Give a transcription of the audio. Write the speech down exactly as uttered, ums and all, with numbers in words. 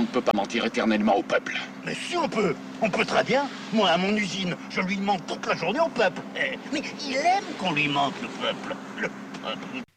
peut pas mentir éternellement au peuple. Mais si on peut, on peut très bien. Moi, à mon usine, je lui mente toute la journée au peuple. Eh, mais il aime qu'on lui mente, le peuple. Le peuple.